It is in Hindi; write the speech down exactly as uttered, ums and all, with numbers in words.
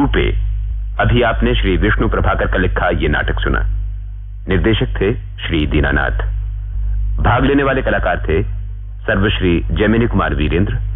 रूपे। अभी आपने श्री विष्णु प्रभाकर का लिखा ये नाटक सुना। निर्देशक थे श्री दीनानाथ। भाग लेने वाले कलाकार थे सर्वश्री जैमिनी कुमार वीरेंद्र,